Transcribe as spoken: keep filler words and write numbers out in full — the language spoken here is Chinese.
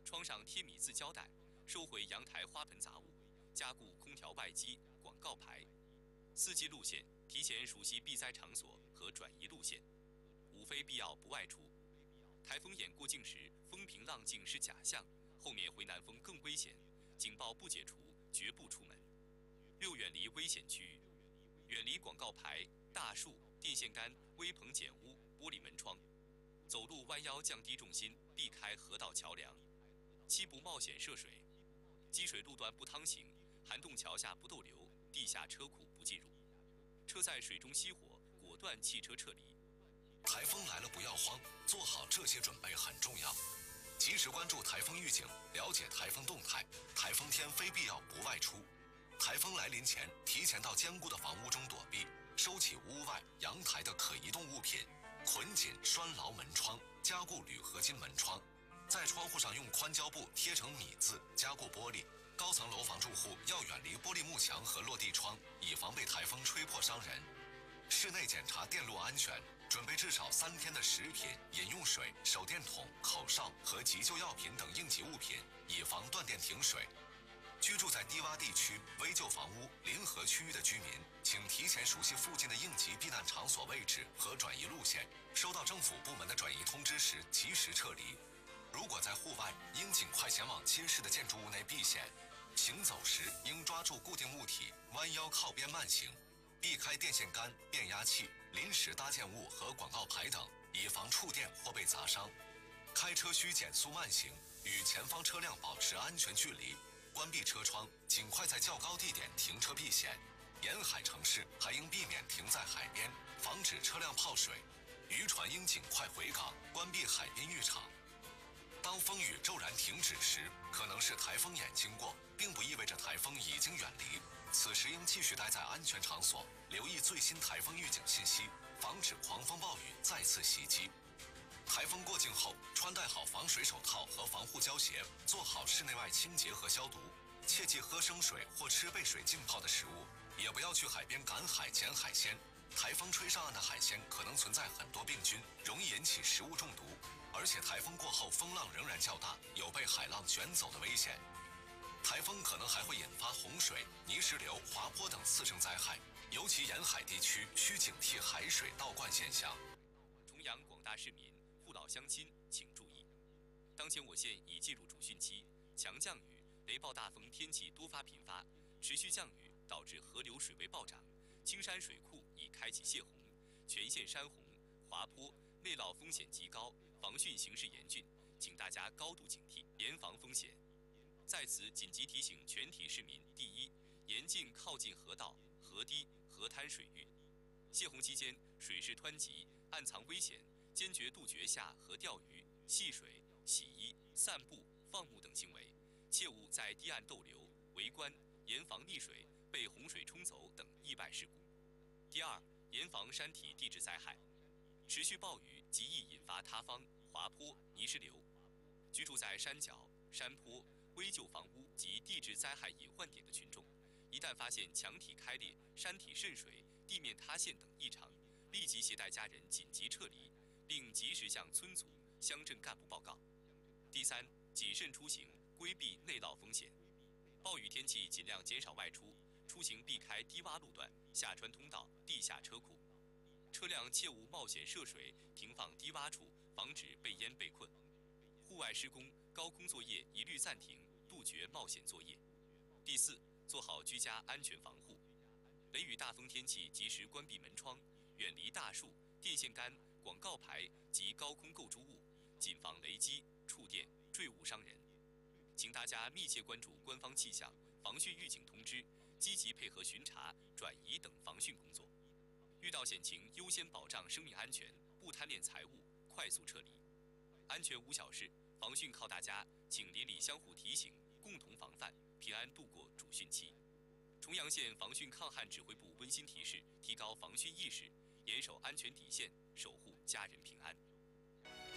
窗上贴米字胶带，收回阳台花盆杂物，加固空调外机、广告牌。四季路线提前熟悉避灾场所和转移路线。五非必要不外出。台风眼过境时，风平浪静是假象，后面回南风更危险，警报不解除，绝不出门。六远离危险区域，远离广告牌、大树、电线杆、危棚简屋、玻璃门窗。走路弯腰降低重心，避开河道桥梁。七不冒险涉水，积水路段不趟行，涵洞桥下不逗留，地下车库不进入。车在水中熄火，果断汽车撤离。 台风来了不要慌，做好这些准备很重要。及时关注台风预警，了解台风动态。台风天非必要不外出。台风来临前，提前到坚固的房屋中躲避，收起屋外、阳台的可移动物品，捆紧拴牢门窗，加固铝合金门窗。在窗户上用宽胶布贴成米字，加固玻璃。高层楼房住户要远离玻璃幕墙和落地窗，以防被台风吹破伤人。室内检查电路安全，准备至少三天的食品、饮用水、手电筒、口哨和急救药品等应急物品，以防断电停水。居住在低洼地区、危旧房屋、临河区域的居民，请提前熟悉附近的应急避难场所位置和转移路线，收到政府部门的转移通知时及时撤离。如果在户外，应尽快前往监视的建筑物内避险。行走时应抓住固定物体，弯腰靠边慢行，避开电线杆、变压器、临时搭建物和广告牌等，以防触电或被砸伤。开车需减速慢行，与前方车辆保持安全距离，关闭车窗，尽快在较高地点停车避险。沿海城市还应避免停在海边，防止车辆泡水。渔船应尽快回港，关闭海滨浴场。当风雨骤然停止时，可能是台风眼经过，并不意味着台风已经远离。此时应继续待在安全场所，留意最新台风预警信息，防止狂风暴雨再次袭击。台风过境后，穿戴好防水手套和防护胶鞋，做好室内外清洁和消毒。切忌喝生水或吃被水浸泡的食物，也不要去海边赶海捡海鲜。台风吹上岸的海鲜可能存在很多病菌，容易引起食物中毒。而且台风过后风浪仍然较大，有被海浪卷走的危险。台风可能还会引发洪水、泥石流、滑坡等次生灾害，尤其沿海地区需警惕海水倒灌现象。 重阳广大市民、父老乡亲请注意，当前我县已进入主汛期，强降雨、雷暴大风天气多发频发，持续降雨导致河流水位暴涨，青山水库已开启泄洪，全县山洪、滑坡、内涝风险极高，防汛形势严峻，请大家高度警惕，严防风险。在此紧急提醒全体市民：第一，严禁靠近河道、河堤、河滩水域。泄洪期间，水势湍急，暗藏危险，坚决杜绝下河钓鱼、戏水、洗衣、散步、放牧等行为，切勿在堤岸逗留、围观，严防溺水、被洪水冲走等意外事故。第二，严防山体地质灾害。持续暴雨极易引发塌方、滑坡、泥石流。居住在山脚、山坡、危旧房屋及地质灾害隐患点的群众，一旦发现墙体开裂、山体渗水、地面塌陷等异常，立即携带家人紧急撤离，并及时向村组、乡镇干部报告。第三，谨慎出行，规避内涝风险。暴雨天气尽量减少外出，出行避开低洼路段、下穿通道、地下车库。车辆切勿冒险涉水，停放低洼处，防止被淹被困。户外施工、高空作业一律暂停，杜绝冒险作业。第四，做好居家安全防护。雷雨大风天气及时关闭门窗，远离大树、电线杆、广告牌及高空构筑物，谨防雷击、触电、坠物伤人。请大家密切关注官方气象、防汛预警通知，积极配合巡查、转移等防汛工作。遇到险情，优先保障生命安全，不贪恋财物，快速撤离。安全无小事，防汛靠大家，请邻里相互提醒，共同防范，平安度过主汛期。重阳县防汛抗旱指挥部温馨提示：提高防汛意识，严守安全底线，守护家人平安。